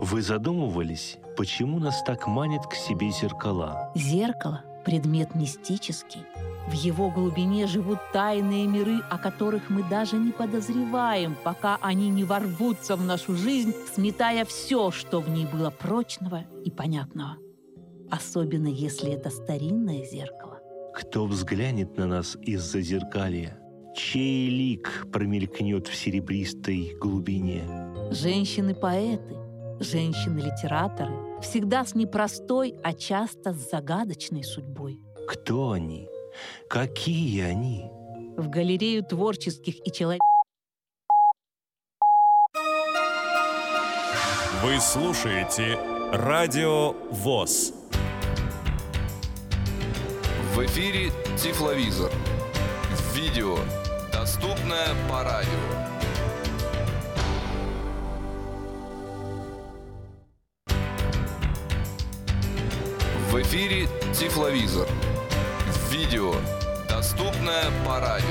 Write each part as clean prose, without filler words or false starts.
Вы задумывались, почему нас так манят к себе зеркала? Зеркало – предмет мистический. В его глубине живут тайные миры, о которых мы даже не подозреваем, пока они не ворвутся в нашу жизнь, сметая все, что в ней было прочного и понятного. Особенно, если это старинное зеркало. Кто взглянет на нас из-за зеркалья? Чей лик промелькнет в серебристой глубине? Женщины-поэты, женщины-литераторы всегда с непростой, а часто с загадочной судьбой. Кто они? Какие они? В галерею творческих и человеческих. Вы слушаете Радио ВОС. В эфире Тифловизор. Видео, доступное по радио. В эфире Тифловизор. Видео, доступное по радио.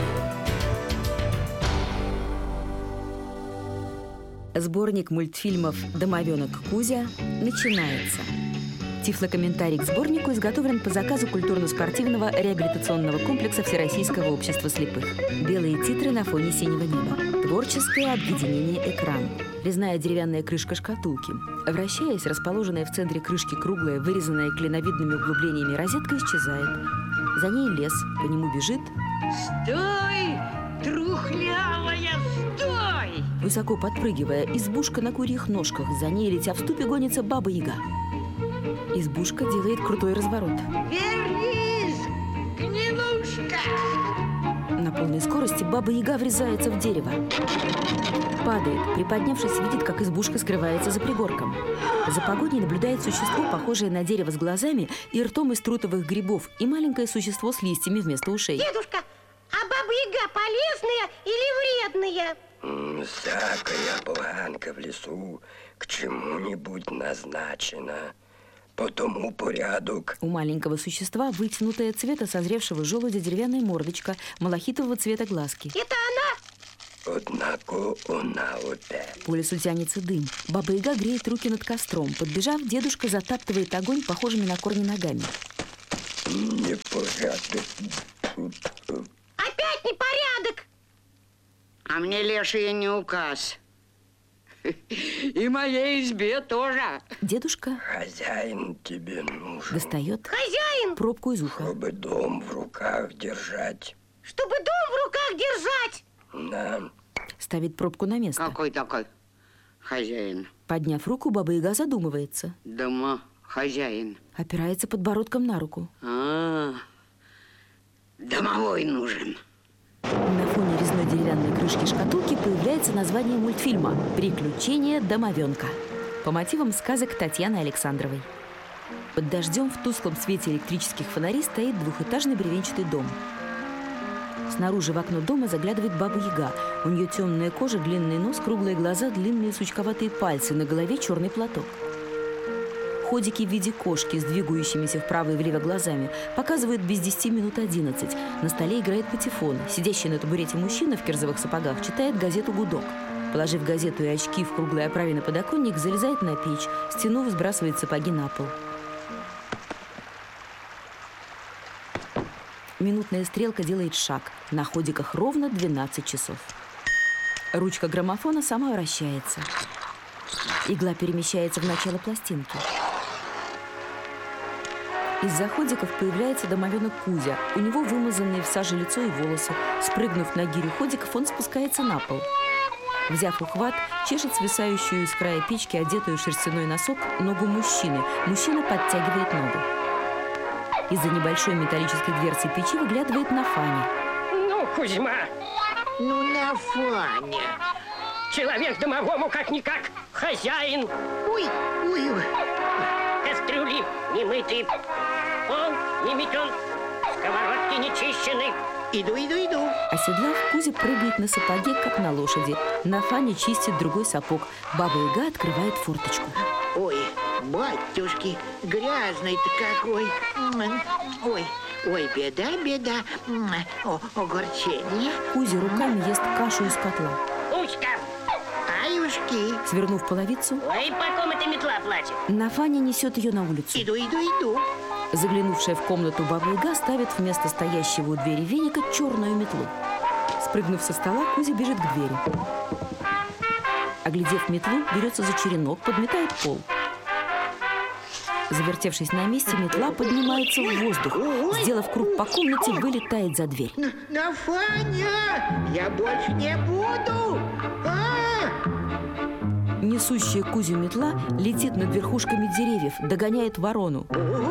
Сборник мультфильмов «Домовенок Кузя» начинается. Тифлокомментарий к сборнику изготовлен по заказу культурно-спортивного реабилитационного комплекса Всероссийского общества слепых. Белые титры на фоне синего неба. Творческое объединение «Экран». Резная деревянная крышка шкатулки. Вращаясь, расположенная в центре крышки круглая, вырезанная клиновидными углублениями розетка исчезает. За ней лес, по нему бежит... Стой, трухлявая, стой! Высоко подпрыгивая, избушка на курьих ножках. За ней, летя в ступе, гонится Баба-Яга. Избушка делает крутой разворот. Вернись, гнилушка! На полной скорости Баба-Яга врезается в дерево. Падает, приподнявшись, видит, как избушка скрывается за пригорком. За погоней наблюдает существо, похожее на дерево с глазами и ртом из трутовых грибов, и маленькое существо с листьями вместо ушей. Дедушка, а Баба-Яга полезная или вредная? Всякая планка в лесу к чему-нибудь назначена. По тому порядок. У маленького существа вытянутая цвета созревшего желудя деревянная мордочка, малахитового цвета глазки. Это она? Однако она опять. По лесу тянется дым. Баба-Яга греет руки над костром. Подбежав, дедушка затаптывает огонь похожими на корни ногами. Непорядок. Опять непорядок! А мне леший не указ. И моей избе тоже. Дедушка Хозяин тебе нужен. достает Хозяин! пробку из уха. Чтобы дом в руках держать. Чтобы дом в руках держать! На. Ставит пробку на место. Какой такой хозяин? Подняв руку, Баба-Яга задумывается. Дома хозяин. Опирается подбородком на руку. Домовой нужен. На фоне резной деревянной крышки шкатулки появляется название мультфильма «Приключения домовенка» по мотивам сказок Татьяны Александровой. Под дождем в тусклом свете электрических фонарей стоит двухэтажный бревенчатый дом. Снаружи в окно дома заглядывает Баба-Яга. У нее темная кожа, длинный нос, круглые глаза, длинные сучковатые пальцы, на голове черный платок. Ходики в виде кошки с двигающимися вправо и влево глазами показывают без 10 минут 11. На столе играет патефон. Сидящий на табурете мужчина в кирзовых сапогах читает газету «Гудок». Положив газету и очки в круглой оправе на подоконник, залезает на печь, стянув, сбрасывает сапоги на пол. Минутная стрелка делает шаг. На ходиках ровно 12 часов. Ручка граммофона сама вращается. Игла перемещается в начало пластинки. Из-за ходиков появляется домовенок Кузя. У него вымазанные в саже лицо и волосы. Спрыгнув на гирю ходиков, он спускается на пол. Взяв ухват, чешет свисающую из края печки, одетую в шерстяной носок, ногу мужчины. Мужчина подтягивает ногу. Из-за небольшой металлической дверцы печи выглядывает Нафаня. Ну, Кузьма, Ну, Нафаня. человек домовому как-никак хозяин. Ой, ой, ой. Кастрюли не мыты, пол не метен, сковородки не чищены. Иду. Оседлав, Кузя прыгает на сапоге, как на лошади. Нафаня чистит другой сапог. Баба-Яга открывает форточку. Ой, батюшки, грязный-то какой. Ой, беда. Огорчение. Кузя руками ест кашу из котла. Кузька, Аюшки, пусти. Свернув половицу, Ой, по ком эта метла плачет? Нафаня несет ее на улицу. Иду. Заглянувшая в комнату Баба-Яга ставит вместо стоящего у двери веника черную метлу. Спрыгнув со стола, Кузя бежит к двери. Оглядев метлу, берется за черенок, подметает пол. Завертевшись на месте, метла поднимается в воздух. Сделав круг по комнате, вылетает за дверь. Нафаня, я больше не буду. Несущая Кузю метла летит над верхушками деревьев, догоняет ворону.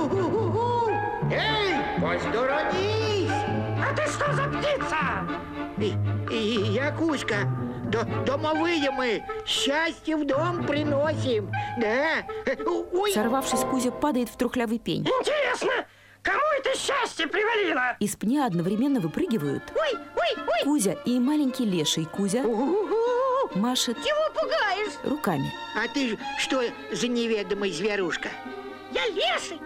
Эй, посторонись! А ты что за птица? Я Кузька. Домовые мы. Счастье в дом приносим. Да. Ой. Сорвавшись, Кузя падает в трухлявый пень. Интересно, кому это счастье привалило? Из пня одновременно выпрыгивают Ой. Кузя и маленький леший Кузя машет Чего пугаешь? руками. А ты что за неведомый зверушка? Я леший.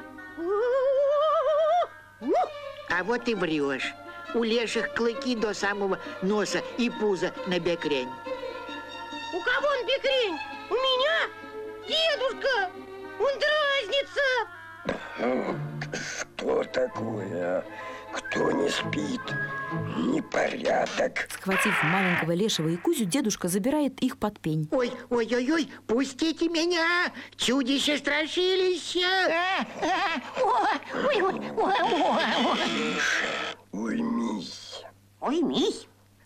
А вот и врешь. У леших клыки до самого носа и пуза набекрень. У кого он бекрень? У меня? Дедушка, он дразнится. Что такое? Кто не спит? Непорядок. Схватив маленького лешего и Кузю, дедушка забирает их под пень. Ой, пустите меня! Чудище-страшилище! Уймись. Уймись.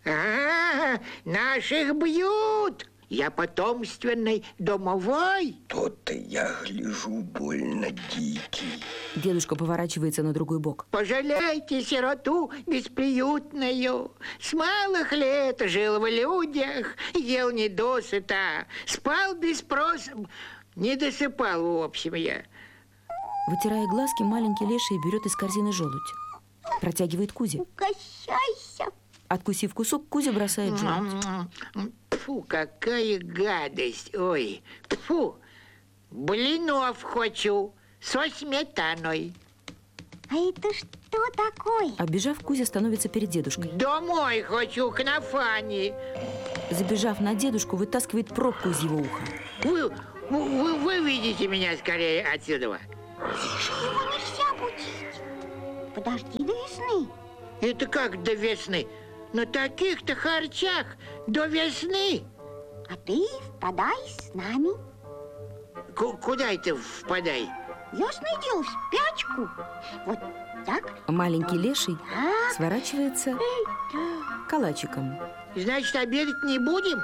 Наших бьют! Я потомственный домовой. То-то я гляжу больно дикий. Дедушка поворачивается на другой бок. Пожалейте сироту бесприютную. С малых лет жил в людях, ел недосыта, спал без спроса. Не досыпал, в общем, я. Вытирая глазки, маленький леший берет из корзины желудь. Протягивает Кузе. Угощайся. Откусив кусок, Кузя бросает желудь. Фу, какая гадость. Ой, фу. Блинов хочу со сметаной. А это что такое? Оббежав, Кузя становится перед дедушкой. Домой хочу, к Нафане. Забежав на дедушку, вытаскивает пробку из его уха. Вы видите меня скорее отсюда. Его нельзя будить. Подожди до весны. Это как до весны? На таких-то харчах до весны. А ты впадай с нами. Куда это впадай? Ясное дело, в спячку. Вот так. Маленький леший Так. сворачивается калачиком. Значит, обедать не будем?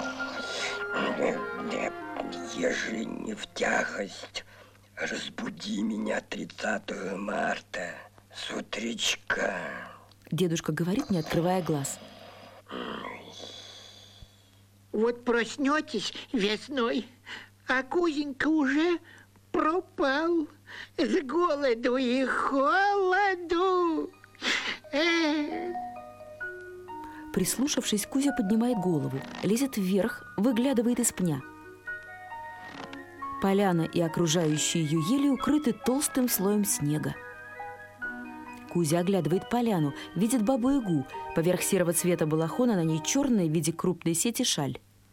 Ежели не в тягость, разбуди меня 30 марта с утречка. Дедушка говорит, не открывая глаз. Вот проснетесь весной, а Кузенька уже пропал с голоду и холоду. Прислушавшись, Кузя поднимает голову, лезет вверх, выглядывает из пня. Поляна и окружающие ее ели укрыты толстым слоем снега. Кузя оглядывает поляну, видит Бабу-Ягу. Поверх серого цвета балахона на ней черная в виде крупной сети шаль.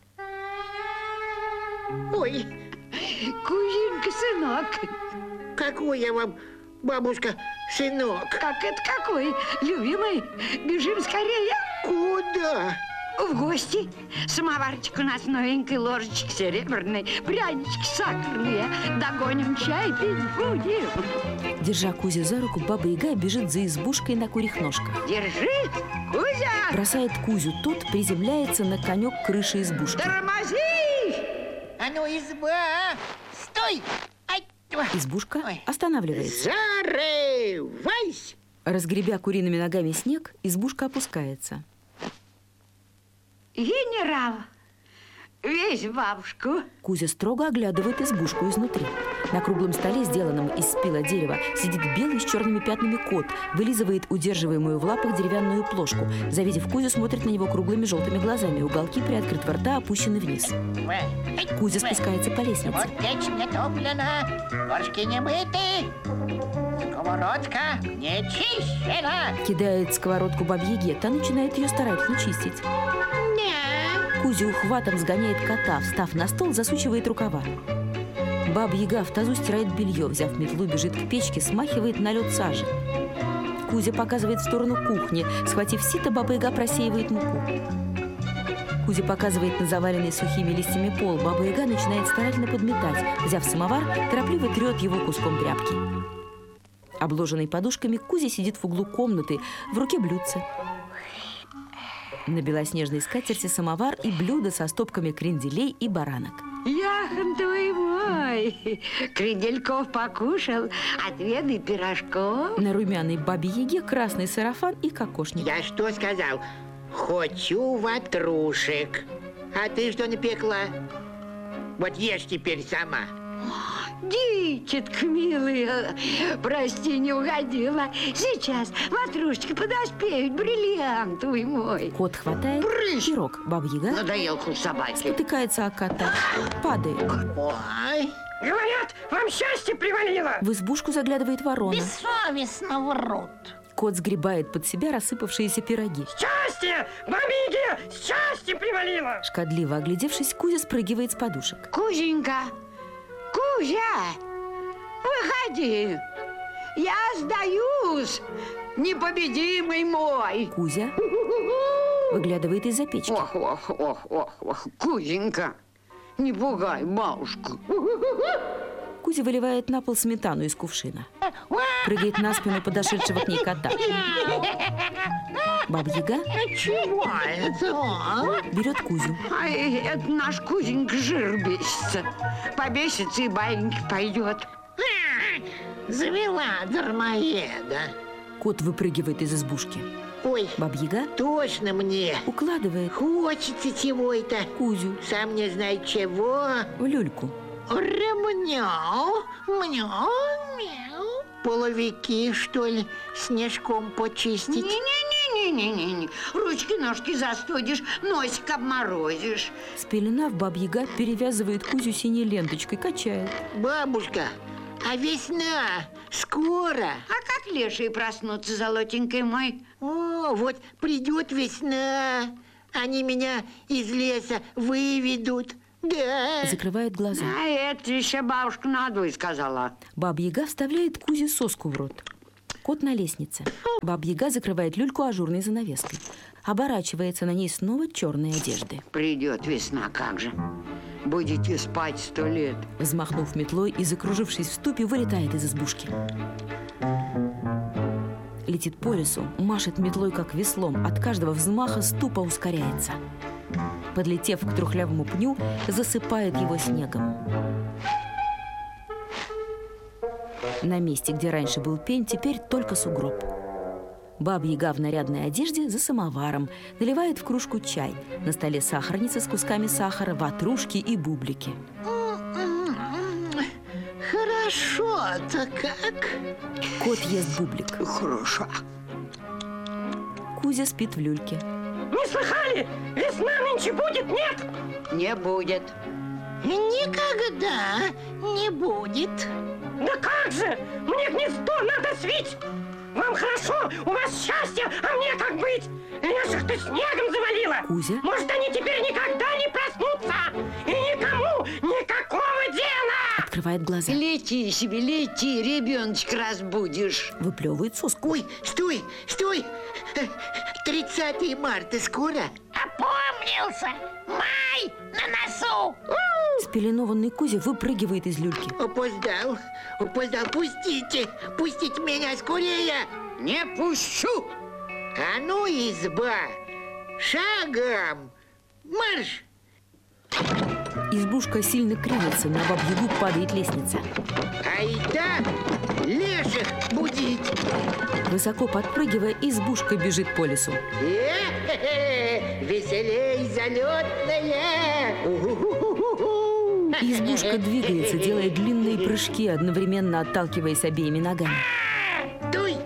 Ой, Кузенька, сынок. какой я вам, бабушка, сынок. Как это какой? Любимый, бежим скорее. Куда? В гости. Самоварчик у нас новенький, ложечки серебряные, прянички сахарные. Догоним, чай пить будем. Держа Кузю за руку, Баба-Яга бежит за избушкой на курьих ножках. Держи, Кузя! Бросает Кузю, тот приземляется на конек крыши избушки. Тормози! А ну, изба! Стой! Избушка останавливается. Зарывайся! Разгребя куриными ногами снег, избушка опускается. Генерал, весь бабушку. Кузя строго оглядывает избушку изнутри. На круглом столе, сделанном из спила дерева, сидит белый с черными пятнами кот, вылизывает удерживаемую в лапах деревянную плошку. Завидев Кузю, смотрит на него круглыми желтыми глазами. Уголки приоткрытого рта опущены вниз. Кузя спускается по лестнице. Вот печь не топлена, горшки не мыты, сковородка не чищена. Кидает сковородку Бабе-Яге, та начинает ее старательно чистить. Кузя ухватом сгоняет кота, встав на стол, засучивает рукава. Баба-яга в тазу стирает белье, взяв метлу, бежит к печке, смахивает налет сажи. Кузя показывает в сторону кухни. Схватив сито, Баба-яга просеивает муку. Кузя показывает на заваленный сухими листьями пол. Баба-яга начинает старательно подметать. Взяв самовар, торопливо трет его куском тряпки. Обложенный подушками, Кузя сидит в углу комнаты, в руке блюдце. На белоснежной скатерти самовар и блюдо со стопками кренделей и баранок. Яхонтовый мой, крендельков покушал, отведай пирожков. На румяной Бабе-яге красный сарафан и кокошник. Я что сказал? Хочу ватрушек. А ты что напекла? Вот ешь теперь сама. Дитятка милая, прости, не угодила. Сейчас ватрушечка подоспеют, бриллиантовый мой. Кот хватает пирог. Баба-яга надоел хуй собаки. Спотыкается о кота, падает. Ой. Говорят, вам счастье привалило. В избушку заглядывает ворона. Бессовестно врут. Кот сгребает под себя рассыпавшиеся пироги. Счастье! Бабе-яге счастье привалило! Шкодливо оглядевшись, Кузя спрыгивает с подушек. Кузенька, Кузя, выходи. Я сдаюсь, непобедимый мой. Кузя выглядывает из-за печки. Ох, Кузенька, не пугай бабушку. Кузя выливает на пол сметану из кувшина. Прыгает на спину подошедшего к ней кота. Баба-яга Чего это? берет Кузю. Ай, это наш Кузенька жир бесится. Побесится и баиньки пойдет. Завела дармоеда. Кот выпрыгивает из избушки. Ой, Баба-яга точно мне. укладывает Хочется чего-то. Кузю Сам не знаю чего. в люльку. Ремняу, мяу, мяу. Половики, что ли, снежком почистить? Не-не-не-не-не-не. Ручки-ножки застудишь, носик обморозишь. Спеленав, Баба-яга перевязывает Кузю синей ленточкой, качает. Бабушка, а весна скоро. А как лешие проснутся, золотенький мой? О, вот придет весна. Они меня из леса выведут. Да. Закрывает глаза. А это еще бабушка надвое сказала. Баба-яга вставляет Кузе соску в рот. Кот на лестнице. Баба-яга закрывает люльку ажурной занавеской. Оборачивается, на ней снова черные одежды. Придет весна, как же. Будете спать 100 лет. Взмахнув метлой и закружившись в ступе, вылетает из избушки. Летит по лесу, машет метлой, как веслом. От каждого взмаха ступа ускоряется. Подлетев к трухлявому пню, засыпает его снегом. На месте, где раньше был пень, теперь только сугроб. Баба-яга в нарядной одежде за самоваром наливает в кружку чай. На столе сахарница с кусками сахара, ватрушки и бублики. Хорошо-то как. Кот ест бублик. Хорошо. Кузя спит в люльке. Не слыхали? Весна нынче будет, нет? Не будет. Никогда не будет. Да как же? Мне гнездо надо свить. Вам хорошо, у вас счастье, а мне как быть? Леших-то снегом завалило. Кузя? Может, они теперь никогда не проснутся? И никому никакого дела! Открывает глаза. Лети себе, лети, ребеночка разбудишь. Выплевывает соску. Ой, стой, стой. 30 марта скоро. Опомнился. Май на носу. Спеленованный Кузя выпрыгивает из люльки. Опоздал. Пустите. Пустите меня скорее. Не пущу. А ну, изба. Шагом. Марш. Избушка сильно кренится, на Бабу-ягу падает лестница. Айда, леших будить. Высоко подпрыгивая, избушка бежит по лесу. Веселей, залетная. Избушка двигается, делая длинные прыжки, одновременно отталкиваясь обеими ногами. Дуй.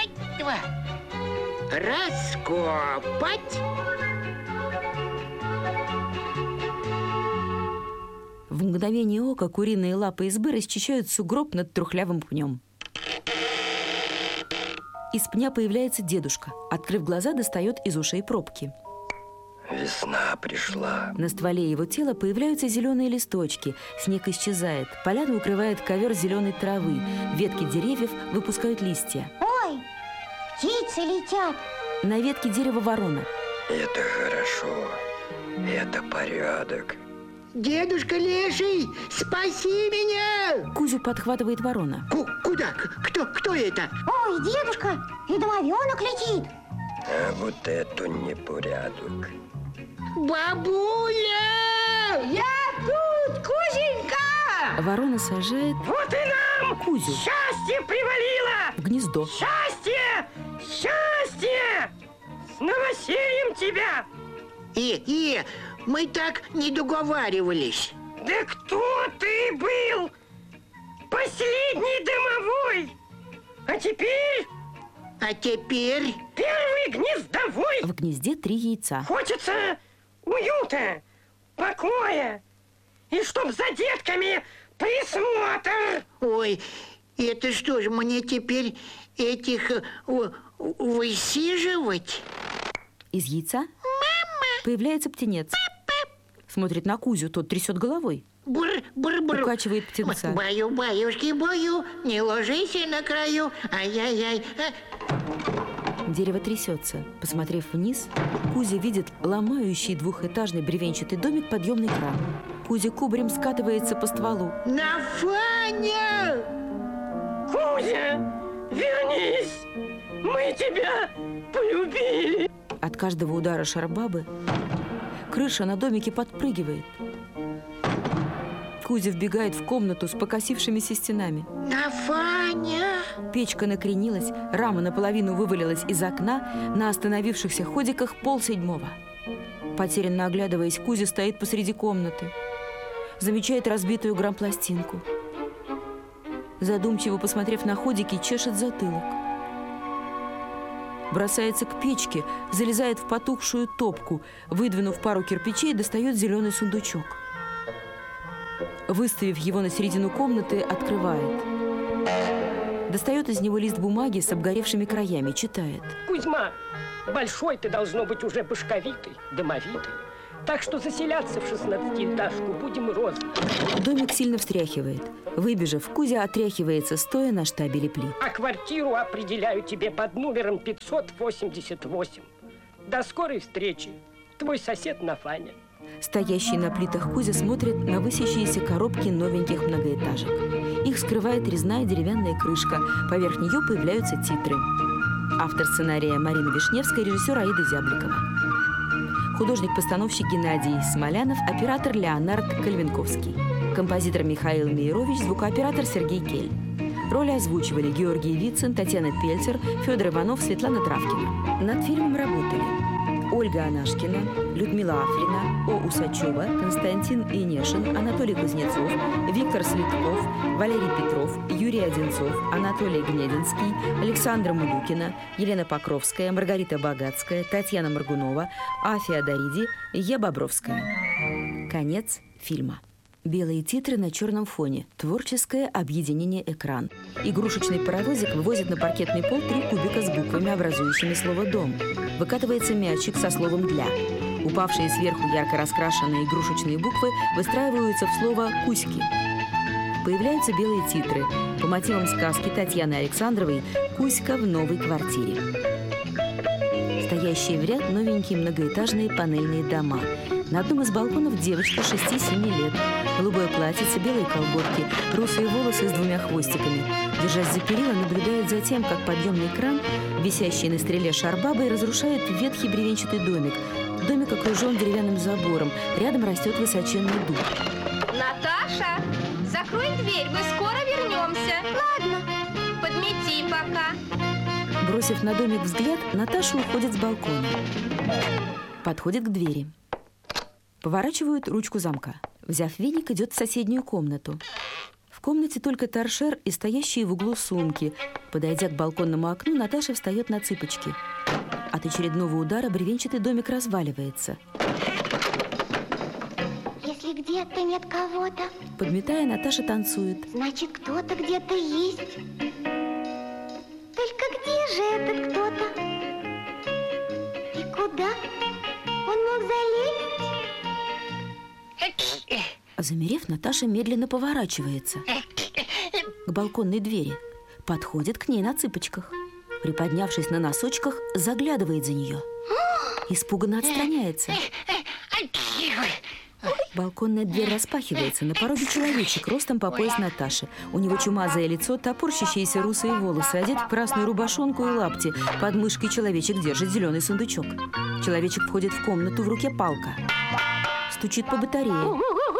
Раскопать. В мгновение ока куриные лапы избы расчищают сугроб над трухлявым пнем. Из пня появляется дедушка. Открыв глаза, достает из ушей пробки. Весна пришла. На стволе его тела появляются зеленые листочки, снег исчезает, поляну укрывает ковер зеленой травы, ветки деревьев выпускают листья. Ой, птицы летят. На ветке дерева ворона. Это хорошо, это порядок. Дедушка Леший, спаси меня! Кузю подхватывает ворона. Куда? Кто это? Ой, дедушка, и домовенок летит. А вот это непорядок. Бабуля! Я тут, Кузенька! Ворона сажает Вот и нам Кузю счастье привалило! в гнездо. Счастье! Счастье! С новосельем тебя! Мы так не договаривались. Да кто ты был? Последний домовой! А теперь первый гнездовой! В гнезде 3 яйца. Хочется уюта, покоя, и чтоб за детками присмотр. Ой, это что ж, мне теперь этих высиживать? Из яйца появляется птенец. Смотрит на Кузю, тот трясет головой. Бур-бур-бур. Укачивает птенца. Бою, баюшки, бою, не ложись на краю. Ай-яй-яй. Дерево трясется. Посмотрев вниз, Кузя видит ломающий 2-этажный бревенчатый домик подъемный кран. Кузя кубарем скатывается по стволу. Нафаня! Кузя, вернись! Мы тебя полюбили! От каждого удара шарбабы крыша на домике подпрыгивает. Кузя вбегает в комнату с покосившимися стенами. Нафаня! Печка накренилась, рама наполовину вывалилась из окна, на остановившихся ходиках 6:30. Потерянно оглядываясь, Кузя стоит посреди комнаты. Замечает разбитую грампластинку. Задумчиво посмотрев на ходики, чешет затылок. Бросается к печке, залезает в потухшую топку, выдвинув пару кирпичей, достает зеленый сундучок. Выставив его на середину комнаты, открывает. Достает из него лист бумаги с обгоревшими краями, читает. Кузьма, большой ты должно быть уже башковитый, домовитый. Так что заселяться в 16-этажку будем рознь. Домик сильно встряхивает. Выбежав, Кузя отряхивается, стоя на штабеле плит. А квартиру определяю тебе под номером 588. До скорой встречи. Твой сосед Нафаня. Стоящий на плитах Кузя смотрит на высящиеся коробки новеньких многоэтажек. Их скрывает резная деревянная крышка. Поверх нее появляются титры. Автор сценария Марина Вишневская, режиссер Аида Зябликова. Художник-постановщик Геннадий Смолянов, оператор Леонард Кальвинковский. Композитор Михаил Мейрович, звукооператор Сергей Кель. Роли озвучивали Георгий Вицин, Татьяна Пельцер, Федор Иванов, Светлана Травкина. Над фильмом работали Ольга Анашкина, Людмила Африна, О. Усачева, Константин Инешин, Анатолий Кузнецов, Виктор Слитков, Валерий Петров, Юрий Одинцов, Анатолий Гнединский, Александра Мулюкина, Елена Покровская, Маргарита Богатская, Татьяна Моргунова, Афия Дариди, Е. Бобровская. Конец фильма. Белые титры на черном фоне. Творческое объединение «Экран». Игрушечный паровозик вывозит на паркетный пол 3 кубика с буквами, образующими слово «дом». Выкатывается мячик со словом «для». Упавшие сверху ярко раскрашенные игрушечные буквы выстраиваются в слово «кузьки». Появляются белые титры. По мотивам сказки Татьяны Александровой «Кузька в новой квартире». Стоящие в ряд новенькие многоэтажные панельные дома. На одном из балконов девочка 6-7 лет. Голубое платьице, белые колготки, русые волосы с 2 хвостиками. Держась за перила, наблюдает за тем, как подъемный кран, висящий на стреле шарбабой, разрушает ветхий бревенчатый домик. Домик окружен деревянным забором. Рядом растет высоченный дуб. Наташа, закрой дверь, мы скоро вернемся. Ладно. Подмети пока. Бросив на домик взгляд, Наташа уходит с балкона. Подходит к двери. Поворачивают ручку замка. Взяв веник, идет в соседнюю комнату. В комнате только торшер и стоящие в углу сумки. Подойдя к балконному окну, Наташа встает на цыпочки. От очередного удара бревенчатый домик разваливается. Если где-то нет кого-то, подметая, Наташа танцует. Значит, кто-то где-то есть. Только где же этот кто-то? И куда он смог залезть? Замерев, Наташа медленно поворачивается к балконной двери, подходит к ней на цыпочках. Приподнявшись на носочках, заглядывает за нее. Испуганно отстраняется. Балконная дверь распахивается. На пороге человечек ростом по пояс Наташи. У него чумазое лицо, топорщащиеся русые волосы, одет в красную рубашонку и лапти. Под мышкой человечек держит зеленый сундучок. Человечек входит в комнату, в руке палка. Стучит по батарее.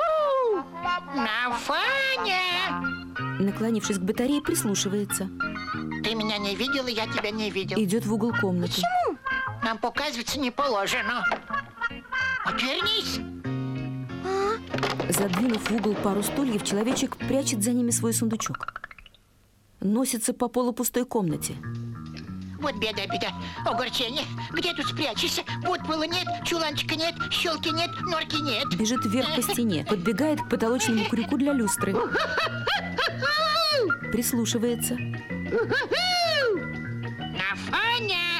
Нафаня! Наклонившись к батарее, прислушивается. Ты меня не видел, и я тебя не видел. Идет в угол комнаты. Почему? Нам показываться не положено. Отвернись! Задвинув в угол пару стульев, человечек прячет за ними свой сундучок. Носится по полупустой комнате. Вот беда. Огорчение. Где тут спрячешься? Подпола нет, чуланчика нет, щелки нет, норки нет. Бежит вверх по стене, подбегает к потолочному крюку для люстры. Прислушивается. Нафаня!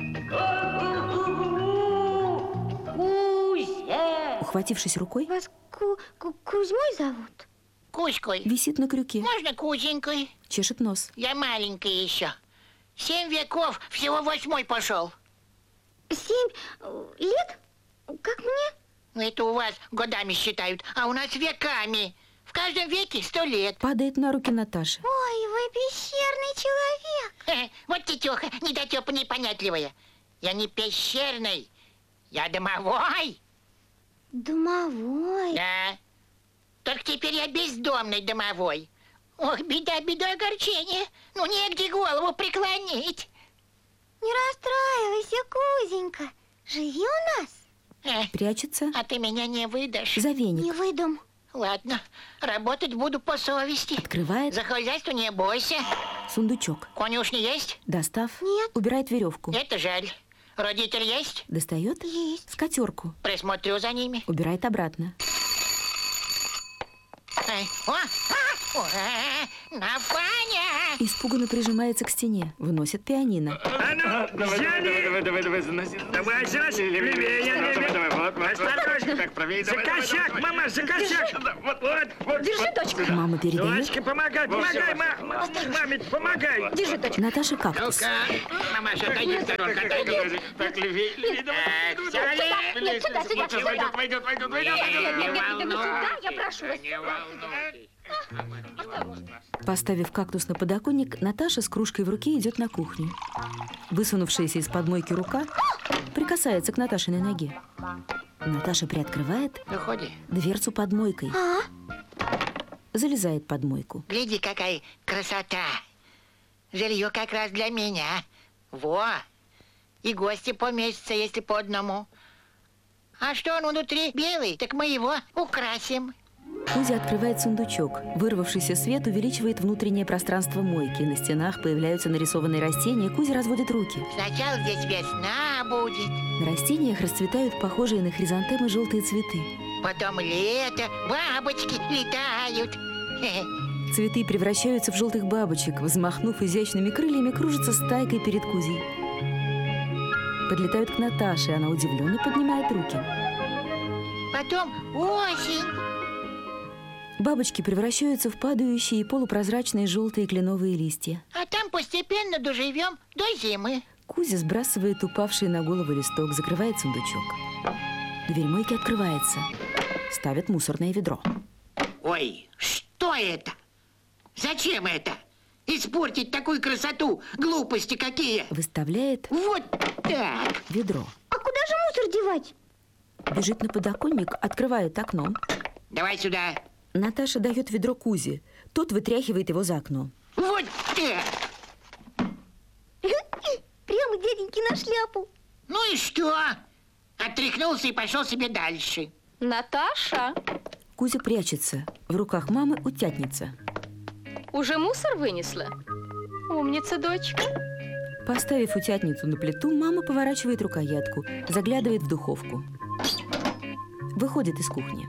Кузя! Ухватившись рукой, Вас Кузьмой зовут? Кузькой. Висит на крюке. Можно Кузенькой? Чешет нос. Я маленькая еще. 7 веков, всего 8-й пошел. 7 лет? Как мне? Ну, это у вас годами считают, а у нас веками. В каждом веке 100 лет. Падает на руки Наташи. Ой, вы пещерный человек. Вот тетеха, недотепа непонятливая. Я не пещерный, я домовой. Домовой? Да. Только теперь я бездомный домовой. Ох, беда, огорчение. Ну, негде голову преклонить. Не расстраивайся, Кузенька. Живи у нас. Прячется. А ты меня не выдашь. За веник. Не выдам. Ладно, работать буду по совести. Открывает. За хозяйство не бойся. Сундучок. Конюшня есть? Достав. Нет. Убирает веревку. Это жаль. Родитель есть? Достает. Есть. Скатерку. Присмотрю за ними. Убирает обратно. Нафаня! Испуганно прижимается к стене. Выносит пианино. А ну, взяли! Давай, заноси. Давай, заноси. Левее. Давай, осторожно. Так, правее. За косяк, мама, за косяк. Вот. Держи, дочка. Мама передает. Дочка, помогай, маме, помогай. Держи, дочка. Наташа кактус. Мамаша, отойди в сторонку, отойди. Так, левее, давай. Нет, сюда. Войдет. Я прошу вас. Поставив кактус на подоконник, Наташа с кружкой в руке идет на кухню. Высунувшаяся из подмойки рука прикасается к Наташиной ноге. Наташа приоткрывает дверцу под мойкой. Залезает под мойку. Гляди, какая красота. Жилье как раз для меня. Во! И гости поместятся, если по одному. А что он внутри белый, так мы его украсим. Кузя открывает сундучок. Вырвавшийся свет увеличивает внутреннее пространство мойки. На стенах появляются нарисованные растения. Кузя разводит руки. Сначала здесь весна будет. На растениях расцветают похожие на хризантемы желтые цветы. Потом лето, бабочки летают. Цветы превращаются в желтых бабочек. Взмахнув изящными крыльями, кружатся стайкой перед Кузей. Подлетают к Наташе. Она удивленно поднимает руки. Потом осень. Бабочки превращаются в падающие полупрозрачные желтые кленовые листья. А там постепенно доживем до зимы. Кузя сбрасывает упавший на голову листок, закрывает сундучок. Дверь мойки открывается. Ставят мусорное ведро. Ой, что это? Зачем это? Испортить такую красоту? Глупости какие! Выставляет вот так ведро. А куда же мусор девать? Бежит на подоконник, открывает окно. Давай сюда. Наташа дает ведро Кузе. Тот вытряхивает его за окно. Вот так. Прямо дяденьке на шляпу. Ну и что? Отряхнулся и пошел себе дальше. Наташа! Кузя прячется. В руках мамы утятница. Уже мусор вынесла? Умница, дочка. Поставив утятницу на плиту, мама поворачивает рукоятку, заглядывает в духовку. Выходит из кухни.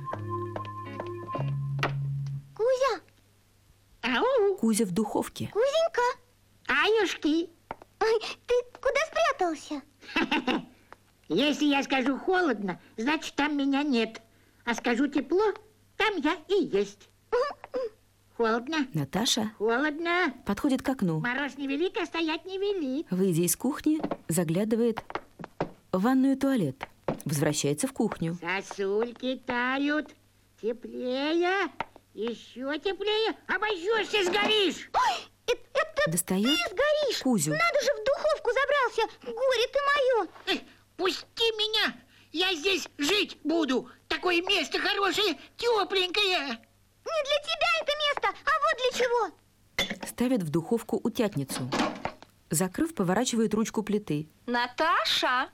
Кузя! Ау! Кузя в духовке. Кузенька! Аюшки! Ой, ты куда спрятался? Если я скажу холодно, значит, там меня нет. А скажу тепло, там я и есть. Холодно. Наташа Холодно. подходит к окну. Мороз не велик, а стоять не велик. Выйдя из кухни, заглядывает в ванную и туалет. Возвращается в кухню. Сосульки тают. Теплее. Еще теплее. Обожжешься, сгоришь. Ой, это Достает ты сгоришь. Кузю. Надо же, в духовку забрался. Горе ты мое. Пусти меня. Я здесь жить буду. Такое место хорошее, тепленькое. Не для тебя это место, а вот для чего. Ставит в духовку утятницу. Закрыв, поворачивает ручку плиты. Наташа!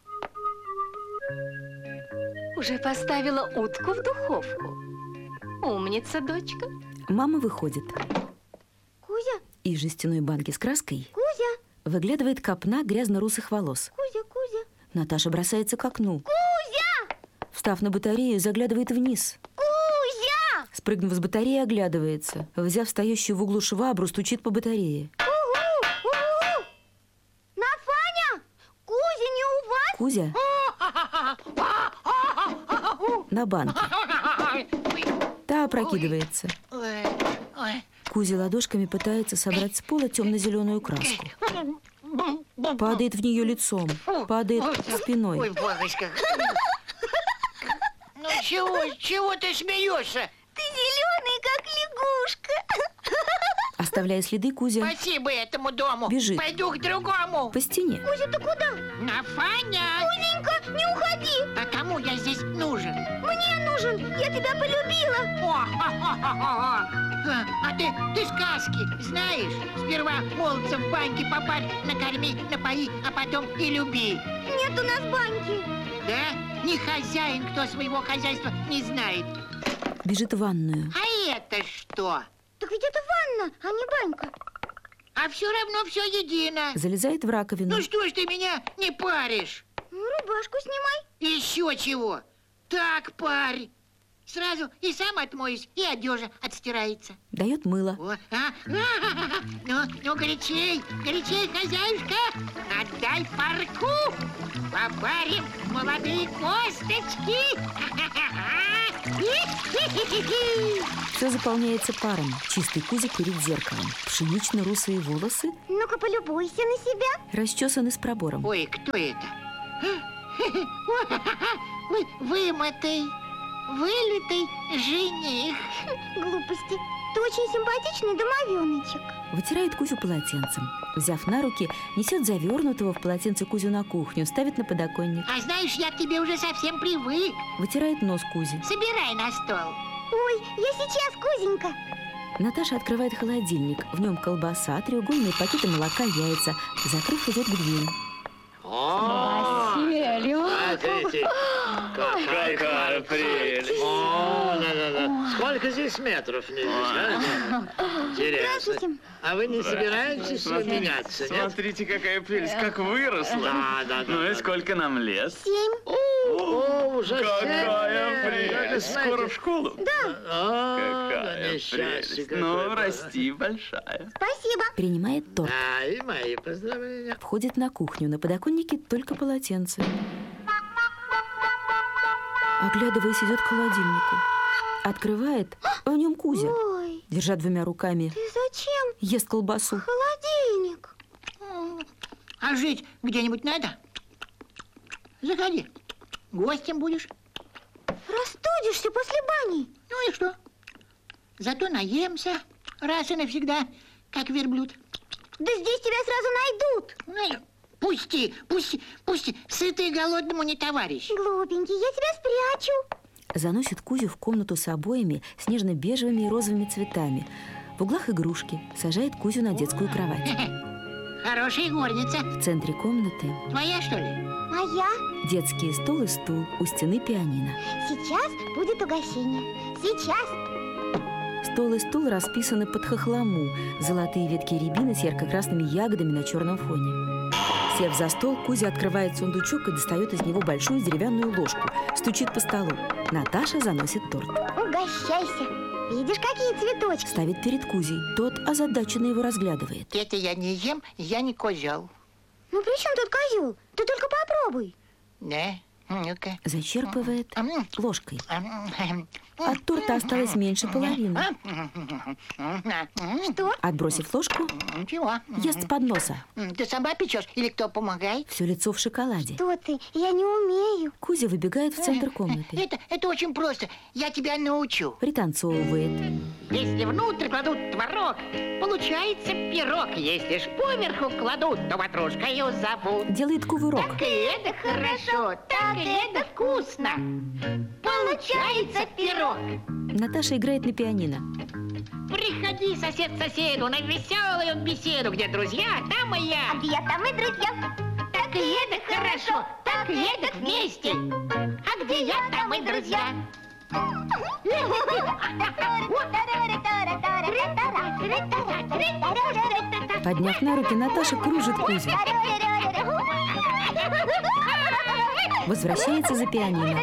Уже поставила утку в духовку. Умница, дочка. Мама выходит. Кузя, Из жестяной банки с краской Кузя, выглядывает копна грязно-русых волос. Кузя, Кузя. Наташа бросается к окну. Кузя! Встав на батарею, заглядывает вниз. Кузя! Спрыгнув с батареи, оглядывается. Взяв стоящую в углу швабру, стучит по батарее. Угу! Нафаня! Кузя не у вас? Кузя на банке. Та опрокидывается. Кузя ладошками пытается собрать с пола темно-зеленую краску. Падает в нее лицом, падает спиной. Ой, бабочка. Ну чего ты смеешься? Ты зеленый, как лягушка. Оставляя следы, Кузя Спасибо этому дому. бежит. Пойду к другому. По стене. Кузя, ты куда? Нафаня! Кузенька, не уходи. А кому я здесь нужен? Мне нужен. Я тебя полюбила. А ты сказки знаешь? Сперва молодца в баньке попарь, накорми, напои, а потом и люби. Нет у нас баньки. Да? Не хозяин, кто своего хозяйства не знает. Бежит в ванную. А это что? Так ведь это ванна, а не банька. А все равно все едино. Залезает в раковину. Ну что ж ты меня не паришь? Ну, рубашку снимай. Еще чего? Так парь. Сразу и сам отмоюсь, и одежа отстирается. Дает мыло. О, ну, горячей, хозяюшка. Отдай парку. Попарим молодые косточки. Все заполняется паром. Чистый Кузик перед зеркалом. Пшенично-русые волосы. Ну-ка, полюбуйся на себя. Расчесаны с пробором. Ой, кто это? Вымытый, вылитый жених. Глупости. Ты очень симпатичный домовеночек. Вытирает Кузю полотенцем. Взяв на руки, несет завернутого в полотенце Кузю на кухню, ставит на подоконник. А знаешь, я к тебе уже совсем привык. Вытирает нос Кузи. Собирай на стол. Ой, я сейчас, Кузенька. Наташа открывает холодильник. В нем колбаса, треугольные пакеты молока, яйца. Закрыв, идет к двери. Смотрите, какая прелесть. Сколько здесь метров здесь, а? Интересно. А вы не собираетесь меняться, нет? Смотрите, какая прелесть, как выросла. Да. Ну и сколько нам лет? 7. О, уже Какая прелесть. Скоро в школу? Да. Какая прелесть. Ну, расти, большая. Спасибо. Принимает торт. Да, и мои поздравления. Входит на кухню. На подоконнике только полотенце. Оглядываясь, идет к холодильнику. Открывает, а в нем Кузя. Ой. Держа двумя руками. Ты зачем? Ест колбасу. Холодильник. А жить где-нибудь надо? Заходи. Гостем будешь. Простудишься после бани. Ну и что? Зато наемся раз и навсегда, как верблюд. Да здесь тебя сразу найдут. Пусти. Сытый голодному не товарищ. Глупенький, я тебя спрячу. Заносит Кузю в комнату с обоями с нежно-бежевыми и розовыми цветами. В углах игрушки. Сажает Кузю на детскую кровать. Хорошая горница. В центре комнаты Твоя, что ли? Моя. детский стол и стул. У стены пианино. Сейчас будет угощение. Сейчас. Стол и стул расписаны под хохлому. Золотые ветки рябины с ярко-красными ягодами на черном фоне. Сев за стол, Кузя открывает сундучок и достает из него большую деревянную ложку. Стучит по столу. Наташа заносит торт. Угощайся. Видишь, какие цветочки? Ставит перед Кузей. Тот озадаченно его разглядывает. Это я не ем, я не козел. Ну при чем тут козел? Ты только попробуй. Да? Ну-ка. Зачерпывает ложкой. От торта осталось меньше половины. Что? Отбросив ложку, Чего? ест с подноса. Ты сама печешь или кто помогает? Все лицо в шоколаде. Что ты? Я не умею. Кузя выбегает в центр комнаты. Это очень просто. Я тебя научу. Пританцовывает. Если внутрь кладут творог, получается пирог. Если ж поверху кладут, то ватрушкою зовут. Делает кувырок. Так и это хорошо, так и это вкусно. Получается пирог. Наташа играет на пианино. Приходи, сосед соседу, на веселую беседу. Где друзья, там и я. А где там и друзья? Так и это хорошо, так и это вместе. А где я, там и друзья. Подняв на руки, Наташа кружит Кузю. Возвращается за пианино.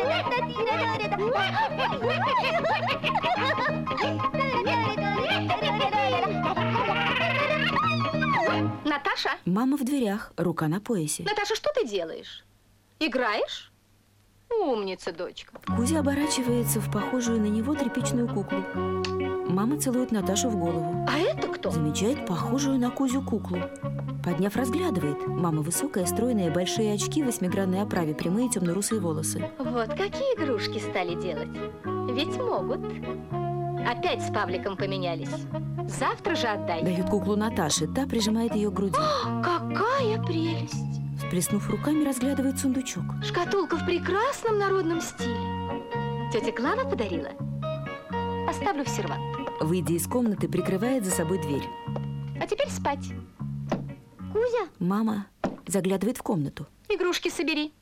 Наташа? Мама в дверях, рука на поясе. Наташа, что ты делаешь? Играешь? Умница, дочка. Кузя оборачивается в похожую на него тряпичную куклу. Мама целует Наташу в голову. А это кто? Замечает похожую на Кузю куклу. Подняв, разглядывает. Мама высокая, стройная, большие очки в 8-гранной оправе, прямые темно-русые волосы. Вот какие игрушки стали делать. Ведь могут. Опять с Павликом поменялись. Завтра же отдай. Дает куклу Наташе, та прижимает ее к груди. Какая прелесть! Всплеснув руками, разглядывает сундучок. Шкатулка в прекрасном народном стиле. Тетя Клава подарила. Оставлю в сервант. Выйдя из комнаты, прикрывает за собой дверь. А теперь спать. Кузя? Мама заглядывает в комнату. Игрушки собери.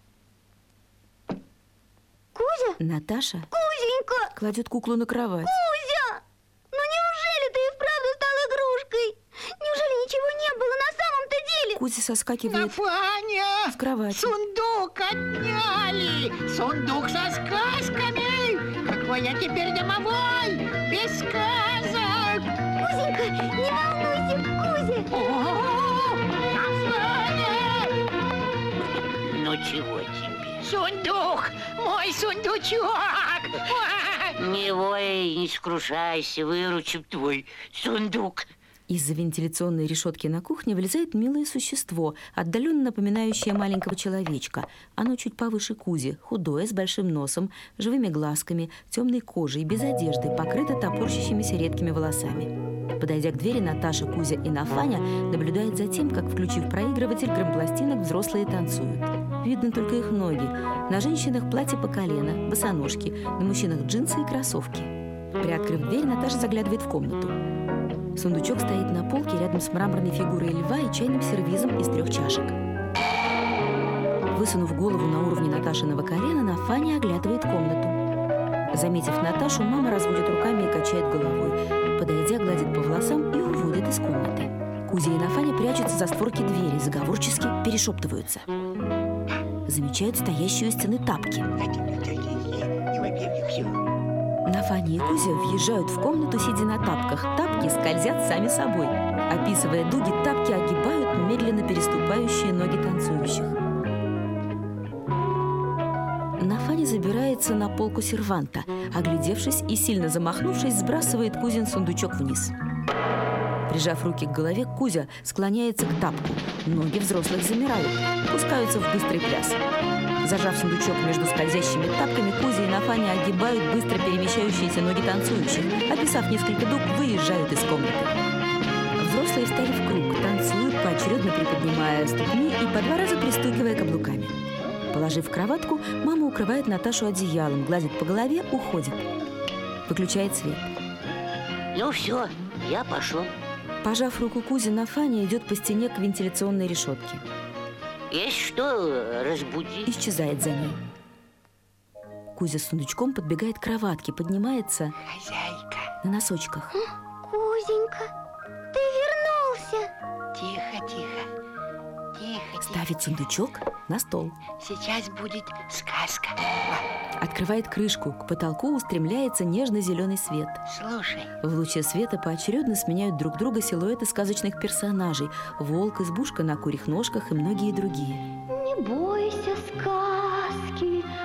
Кузя? Наташа Кузенька! кладет куклу на кровать. Кузя! Ну неужели ты и вправду стал игрушкой? Неужели ничего не было на самом-то деле? Кузя соскакивает Нафаня! с кровати. Сундук отняли! Сундук со сказками! Какой я теперь домовой! Без сказок! Кузенька, не волнуйся, Кузя! О, Нафаня! Ну чего тебе? Сундук! Мой сундучок! Не вой, не сокрушайся, выручим твой сундук. Из-за вентиляционной решетки на кухне вылезает милое существо, отдаленно напоминающее маленького человечка. Оно чуть повыше Кузи, худое, с большим носом, живыми глазками, темной кожей, без одежды, покрыто топорщащимися редкими волосами. Подойдя к двери, Наташа, Кузя и Нафаня наблюдают за тем, как, включив проигрыватель грампластинок, взрослые танцуют. Видно только их ноги. На женщинах платье по колено, босоножки, на мужчинах джинсы и кроссовки. Приоткрыв дверь, Наташа заглядывает в комнату. Сундучок стоит на полке рядом с мраморной фигурой льва и чайным сервизом из 3 чашек. Высунув голову на уровне Наташиного колена, Нафаня оглядывает комнату. Заметив Наташу, мама разводит руками и качает головой. Подойдя, гладит по волосам и уводит из комнаты. Кузя и Нафаня прячутся за створки двери, заговорчески перешептываются. Замечают стоящие у стены тапки. Нафаня и Кузя въезжают в комнату, сидя на тапках. Тапки скользят сами собой. Описывая дуги, тапки огибают медленно переступающие ноги танцующих. Нафаня забирается на полку серванта. Оглядевшись и сильно замахнувшись, сбрасывает Кузин сундучок вниз. Прижав руки к голове, Кузя склоняется к тапку. Ноги взрослых замирают, пускаются в быстрый пляс. Зажав сундучок между скользящими тапками, Кузя и Нафаня огибают быстро перемещающиеся ноги танцующих. Описав несколько дуг, выезжают из комнаты. Взрослые встали в круг, танцуют, поочередно приподнимая ступни и по 2 раза пристукивая каблуками. Положив кроватку, мама укрывает Наташу одеялом, гладит по голове, уходит. Выключает свет. Ну все, я пошел. Пожав руку Кузи, Нафаня идет по стене к вентиляционной решетке. Если что, разбуди. Исчезает за ней. Кузя с сундучком подбегает к кроватке, поднимается на носочках. Кузенька, ты вернулся. Тихо, тихо. Ставит сундучок на стол. Сейчас будет сказка. Открывает крышку. К потолку устремляется нежно-зеленый свет. Слушай. В луче света поочередно сменяют друг друга силуэты сказочных персонажей. Волк, избушка на курьих ножках и многие другие.